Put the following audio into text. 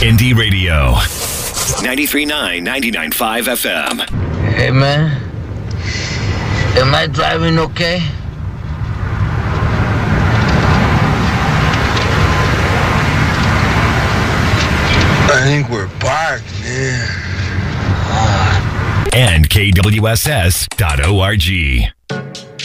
Indie Radio. 93.9, 99.5 FM. Hey, man. Am I driving okay? I think we're parked, man. And KWSS.org.